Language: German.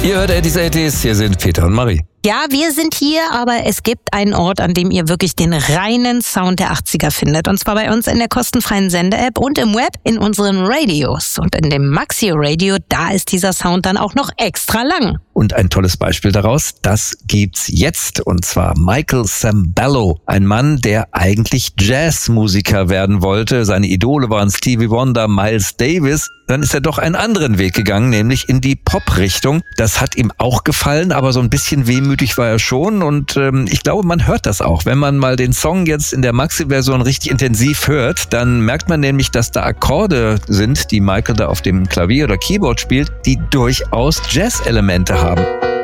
Ihr hört 80s, hier sind Peter und Marie. Ja, wir sind hier, aber es gibt einen Ort, an dem ihr wirklich den reinen Sound der 80er findet. Und zwar bei uns in der kostenfreien Sende-App und im Web in unseren Radios. Und in dem Maxi-Radio, da ist dieser Sound dann auch noch extra lang. Und ein tolles Beispiel daraus, das gibt's jetzt. Und zwar Michael Sembello, ein Mann, der eigentlich Jazzmusiker werden wollte. Seine Idole waren Stevie Wonder, Miles Davis. Dann ist er doch einen anderen Weg gegangen, nämlich in die Pop-Richtung. Das hat ihm auch gefallen, aber so ein bisschen wehmütig war er schon. Und ich glaube, man hört das auch. Wenn man mal den Song jetzt in der Maxi-Version richtig intensiv hört, dann merkt man nämlich, dass da Akkorde sind, die Michael da auf dem Klavier oder Keyboard spielt, die durchaus Jazz-Elemente haben.